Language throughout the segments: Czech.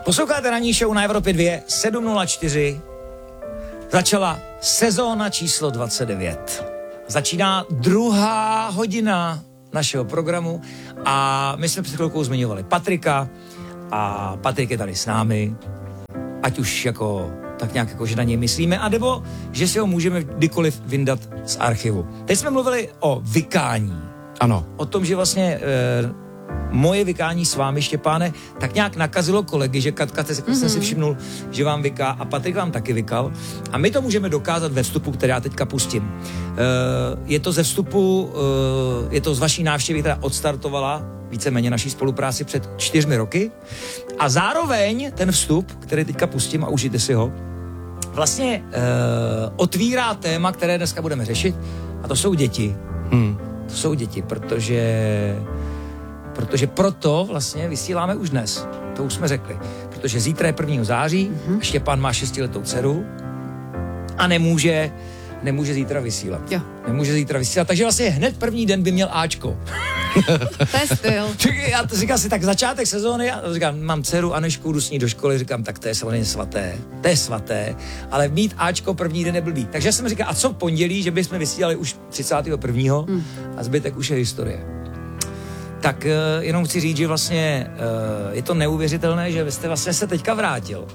Posloucháte ranní show na Evropě 2, 7:04. Začala sezóna číslo 29. Začíná druhá hodina našeho programu a my jsme před chvilkou zmiňovali Patrika a Patrik je tady s námi, ať už jako tak nějak jako, že na něj myslíme, anebo že si ho můžeme kdykoliv vyndat z archivu. Teď jsme mluvili o vykání. Ano. O tom, že vlastně moje vykání s vámi, Štěpáne, tak nějak nakazilo kolegy, že Katka, jsem si všimnul, že vám vyká a Patrik vám taky vykal. A my to můžeme dokázat ve vstupu, který já teďka pustím. Je to ze vstupu, je to z vaší návštěvy, která odstartovala víceméně naší spolupráci před 4 roky. A zároveň ten vstup, který teďka pustím a užijte si ho, vlastně otvírá téma, které dneska budeme řešit, a to jsou děti. To jsou děti, protože proto vlastně vysíláme už dnes. To už jsme řekli. Protože zítra je 1. září, a Štěpán má 6letou dceru a nemůže zítra vysílat. Jo. Nemůže zítra vysílat, takže vlastně hned první den by měl Ačko. To je styl. Já to říkám si, tak začátek sezóny, a říkám, mám dceru Anešku, jdu s ní do školy, říkám, tak to je samozřejmě svaté, ale mít Ačko první den je blbý. Takže jsem říkal, a co pondělí, že bychom vysílali už 31. A zbytek už je historie. Tak jenom chci říct, že vlastně je to neuvěřitelné, že jste vlastně se teďka vrátil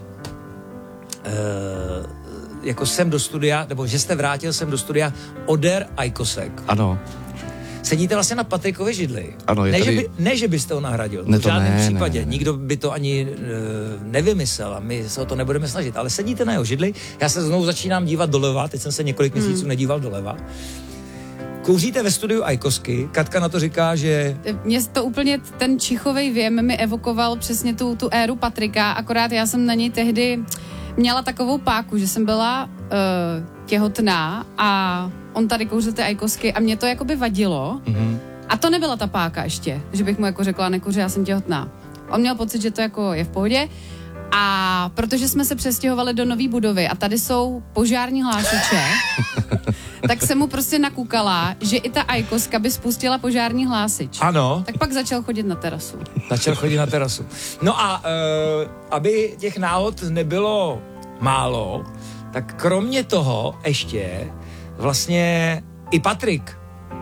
jako sem do studia, nebo že jste vrátil sem do studia Oder Ajkosek. Ano. Sedíte vlastně na Patrikově židli. Ano, je tady... ne, že byste ho nahradil. Ne, v žádném případě. Ne. Nikdo by to ani nevymyslel a my se o to nebudeme snažit. Ale sedíte na jeho židli, já se znovu začínám dívat doleva, teď jsem se několik měsíců nedíval doleva. Kouříte ve studiu Ajkosky, Katka na to říká, že... Mě to úplně, ten čichovej věm mi evokoval přesně tu éru Patrika, akorát já jsem na něj tehdy měla takovou páku, že jsem byla těhotná a on tady kouřil ty Ajkosky a mě to jakoby vadilo. A to nebyla ta páka ještě, že bych mu jako řekla, nekuři, já jsem těhotná. On měl pocit, že to jako je v pohodě. A protože jsme se přestěhovali do nový budovy a tady jsou požární hlásiče, tak jsem mu prostě nakukala, že i ta Ajkoska by spustila požární hlásič. Ano. Tak pak začal chodit na terasu. No a aby těch náhod nebylo málo, tak kromě toho ještě vlastně i Patrik.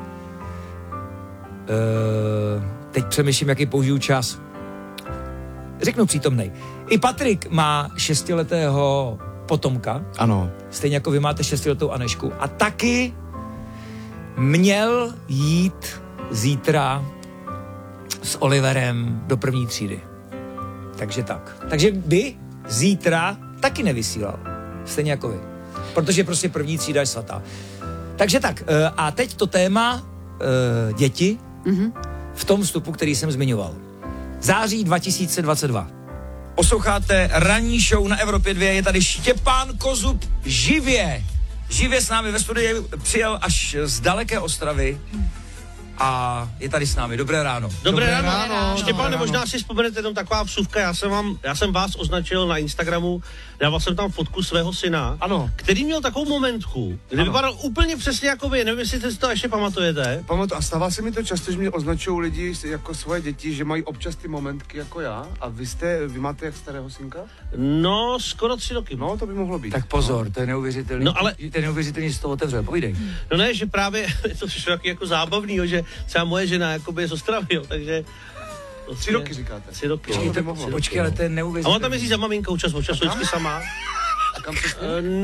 Teď přemýšlím, jaký použiju čas. Řeknu přítomnej. I Patrik má 6letého potomka. Ano. Stejně jako vy máte 6letou Anešku. A taky měl jít zítra s Oliverem do 1. třídy. Takže tak. Takže by zítra taky nevysílal. Stejně jako vy. Protože prostě 1. třída je svatá. Takže tak. A teď to téma děti v tom vstupu, který jsem zmiňoval. Září 2022. Posloucháte ranní show na Evropě 2, je tady Štěpán Kozub živě s námi ve studiu, přijel až z daleké Ostravy a je tady s námi. Dobré ráno. Dobré ráno. Štěpáne, možná si vzpomenete jenom taková vsuvka, já jsem vás označil na Instagramu, dával jsem tam fotku svého syna, Ano. který měl takovou momentku, kdy vypadal úplně přesně jako vy, nevím, jestli si to ještě pamatujete. A stává se mi to často, že mě označují lidi jako svoje děti, že mají občas ty momentky jako já. A vy máte jak starého synka? No, skoro 3 roky. No, to by mohlo být. Tak pozor, to je neuvěřitelný. No, ale... To je neuvěřitelný, že jsi to otevřel, povídej. No ne, že právě to přišlo jako zábavný, že třeba moje žena jakoby je z Ostravy, jo, takže... 3 roky říkáte? 3 roky. Počkej, ale to je neuvěřitelný. A ona tam jezdí za maminkou čas od času, vždycky sama. A kam přesně?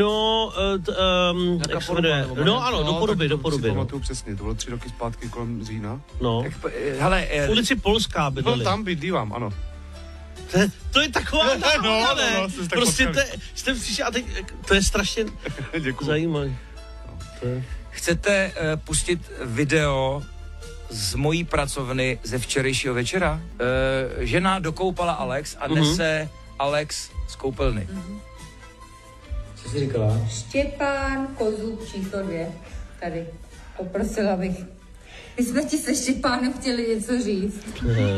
Jak se jmenuje? No ano, do Poruby. Si pamatuju přesně, to bylo 3 roky zpátky kolem října. No. Hele, V ulici Polská bydleli. No tam bydlívám, ano. To je taková náhoda, ne? Prostě jste přišli a teď, to je strašně zajímavé. Chcete pustit video z mojí pracovny ze včerejšího večera? Žena dokoupala Alex a nese Alex z koupelny. Co jsi říkala? Štěpán Kozub číslo 2. Tady. Poprosila bych. My jsme ti se Štěpánem chtěli něco říct.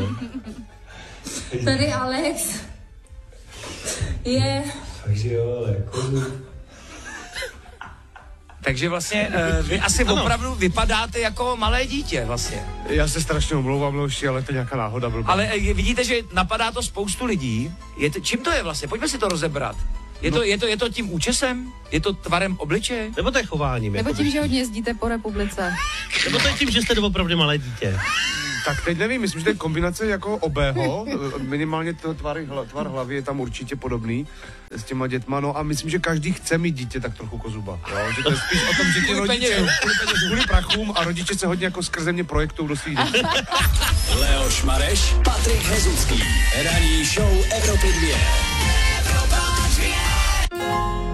Tady Alex je... Takže jo, ale Kozub. Takže vlastně vy asi opravdu vypadáte jako malé dítě vlastně. Já se strašně omlouvám, Leoši, ale to je nějaká náhoda blbá. Ale vidíte, že napadá to spoustu lidí. Čím to je vlastně? Pojďme si to rozebrat. Je to tím účesem? Je to tvarem obličeje? Nebo to je chováním? Nebo tím, že hodně jezdíte po republice. Nebo to je tím, že jste opravdu malé dítě? Tak teď nevím, myslím, že to je kombinace jako obého, minimálně tvar hlavy je tam určitě podobný s těma dětma, no a myslím, že každý chce mít dítě tak trochu kozuba, jo? Že to je spíš o tom, že ti rodiče kvůli prachům a rodiče se hodně jako skrze mě projektou do svých dětí. Leoš Mareš, Patrik Hezucký, ranní show Evropy 2.